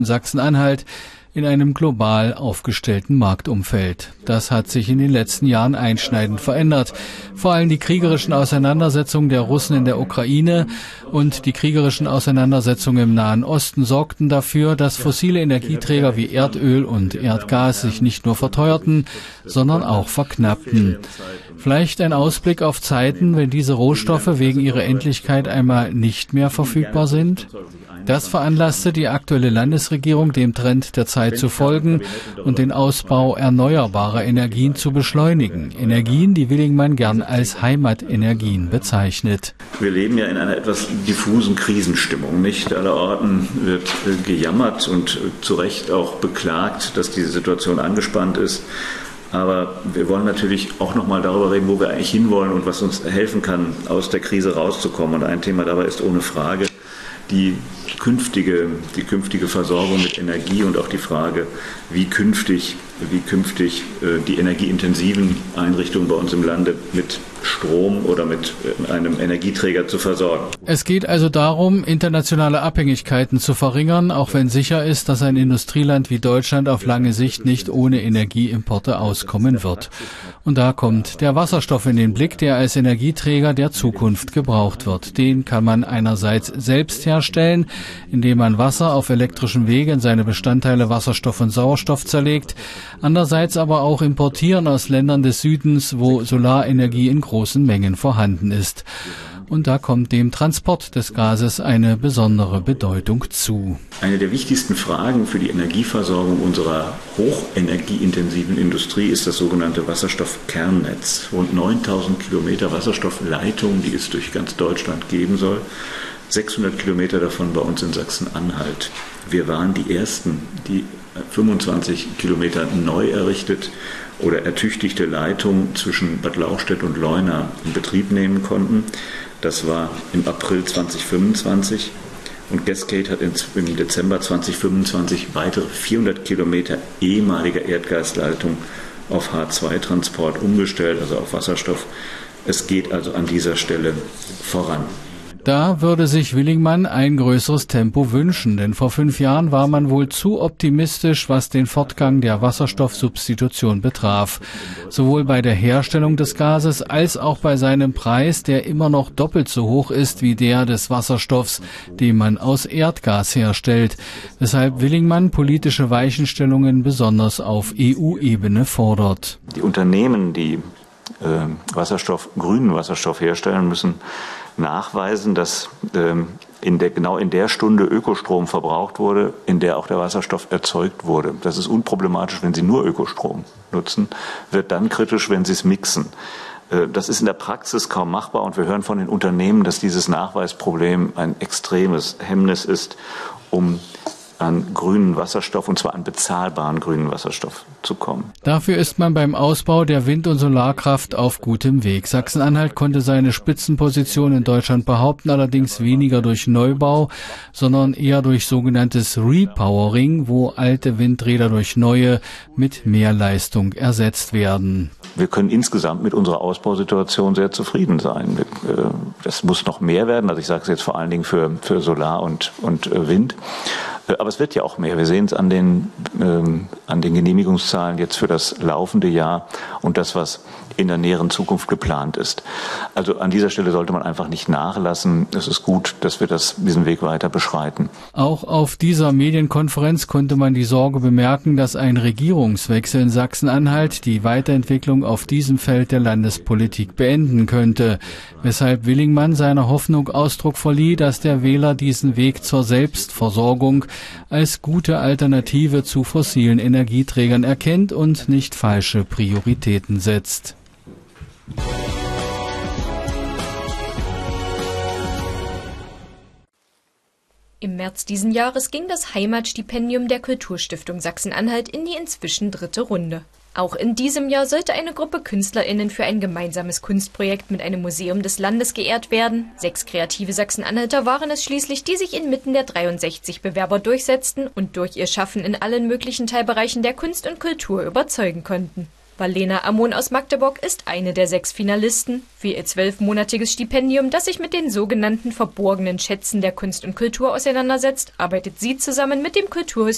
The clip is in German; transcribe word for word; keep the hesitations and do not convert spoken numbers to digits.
Sachsen-Anhalt in einem global aufgestellten Marktumfeld. Das hat sich in den letzten Jahren einschneidend verändert. Vor allem die kriegerischen Auseinandersetzungen der Russen in der Ukraine und die kriegerischen Auseinandersetzungen im Nahen Osten sorgten dafür, dass fossile Energieträger wie Erdöl und Erdgas sich nicht nur verteuerten, sondern auch verknappten. Vielleicht ein Ausblick auf Zeiten, wenn diese Rohstoffe wegen ihrer Endlichkeit einmal nicht mehr verfügbar sind? Das veranlasste die aktuelle Landesregierung, dem Trend der Zeit zu folgen und den Ausbau erneuerbarer Energien zu beschleunigen. Energien, die Willingmann gern als Heimatenergien bezeichnet. Wir leben ja in einer etwas diffusen Krisenstimmung. Nicht allerorten wird gejammert und zu Recht auch beklagt, dass diese Situation angespannt ist. Aber wir wollen natürlich auch noch mal darüber reden, wo wir eigentlich hinwollen und was uns helfen kann, aus der Krise rauszukommen. Und ein Thema dabei ist ohne Frage die künftige, die künftige Versorgung mit Energie und auch die Frage, wie künftig, wie künftig äh, die energieintensiven Einrichtungen bei uns im Lande mit Strom oder mit äh, einem Energieträger zu versorgen. Es geht also darum, internationale Abhängigkeiten zu verringern, auch wenn sicher ist, dass ein Industrieland wie Deutschland auf lange Sicht nicht ohne Energieimporte auskommen wird. Und da kommt der Wasserstoff in den Blick, der als Energieträger der Zukunft gebraucht wird. Den kann man einerseits selbst herstellen, indem man Wasser auf elektrischem Wege in seine Bestandteile Wasserstoff und Sauerstoff zerlegt, andererseits aber auch importieren aus Ländern des Südens, wo Solarenergie in großen Mengen vorhanden ist. Und da kommt dem Transport des Gases eine besondere Bedeutung zu. Eine der wichtigsten Fragen für die Energieversorgung unserer hochenergieintensiven Industrie ist das sogenannte Wasserstoffkernnetz. Rund neuntausend Kilometer Wasserstoffleitung, die es durch ganz Deutschland geben soll. sechshundert Kilometer davon bei uns in Sachsen-Anhalt. Wir waren die Ersten, die fünfundzwanzig Kilometer neu errichtet oder ertüchtigte Leitung zwischen Bad Lauchstädt und Leuna in Betrieb nehmen konnten. Das war im April zweitausendfünfundzwanzig und Gascade hat im Dezember zweitausendfünfundzwanzig weitere vierhundert Kilometer ehemaliger Erdgasleitung auf H zwei Transport umgestellt, also auf Wasserstoff. Es geht also an dieser Stelle voran. Da würde sich Willingmann ein größeres Tempo wünschen, denn vor fünf Jahren war man wohl zu optimistisch, was den Fortgang der Wasserstoffsubstitution betraf. Sowohl bei der Herstellung des Gases als auch bei seinem Preis, der immer noch doppelt so hoch ist wie der des Wasserstoffs, den man aus Erdgas herstellt, weshalb Willingmann politische Weichenstellungen besonders auf E U-Ebene fordert. Die Unternehmen, die äh, Wasserstoff, grünen Wasserstoff herstellen, müssen nachweisen, dass ähm, in der, genau in der Stunde Ökostrom verbraucht wurde, in der auch der Wasserstoff erzeugt wurde. Das ist unproblematisch, wenn Sie nur Ökostrom nutzen, wird dann kritisch, wenn Sie es mixen. Äh, das ist in der Praxis kaum machbar und wir hören von den Unternehmen, dass dieses Nachweisproblem ein extremes Hemmnis ist, um an grünen Wasserstoff, und zwar an bezahlbaren grünen Wasserstoff zu kommen. Dafür ist man beim Ausbau der Wind- und Solarkraft auf gutem Weg. Sachsen-Anhalt konnte seine Spitzenposition in Deutschland behaupten, allerdings weniger durch Neubau, sondern eher durch sogenanntes Repowering, wo alte Windräder durch neue mit mehr Leistung ersetzt werden. Wir können insgesamt mit unserer Ausbausituation sehr zufrieden sein. Das muss noch mehr werden, also ich sage es jetzt vor allen Dingen für, für Solar und, und Wind. Aber es wird ja auch mehr. Wir sehen es an den, ähm, an den Genehmigungszahlen jetzt für das laufende Jahr und das, was in der näheren Zukunft geplant ist. Also an dieser Stelle sollte man einfach nicht nachlassen. Es ist gut, dass wir das, diesen Weg weiter beschreiten. Auch auf dieser Medienkonferenz konnte man die Sorge bemerken, dass ein Regierungswechsel in Sachsen-Anhalt die Weiterentwicklung auf diesem Feld der Landespolitik beenden könnte, weshalb Willingmann seiner Hoffnung Ausdruck verlieh, dass der Wähler diesen Weg zur Selbstversorgung als gute Alternative zu fossilen Energieträgern erkennt und nicht falsche Prioritäten setzt. Im März diesen Jahres ging das Heimatstipendium der Kulturstiftung Sachsen-Anhalt in die inzwischen dritte Runde. Auch in diesem Jahr sollte eine Gruppe KünstlerInnen für ein gemeinsames Kunstprojekt mit einem Museum des Landes geehrt werden. Sechs kreative Sachsen-Anhalter waren es schließlich, die sich inmitten der dreiundsechzig Bewerber durchsetzten und durch ihr Schaffen in allen möglichen Teilbereichen der Kunst und Kultur überzeugen konnten. Valena Amon aus Magdeburg ist eine der sechs Finalisten. Für ihr zwölfmonatiges Stipendium, das sich mit den sogenannten verborgenen Schätzen der Kunst und Kultur auseinandersetzt, arbeitet sie zusammen mit dem Kulturhistoriker